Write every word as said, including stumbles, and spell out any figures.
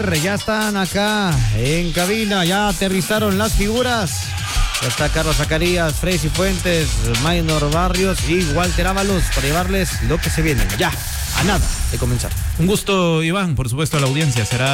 Ya están acá en cabina, ya aterrizaron las figuras. Ya está Carlos Zacarías, Freisy Fuentes, Maynor Barrios y Walter Ábalos para llevarles lo que se viene. Ya, a nada de comenzar. Un gusto, Iván, por supuesto, a la audiencia. Será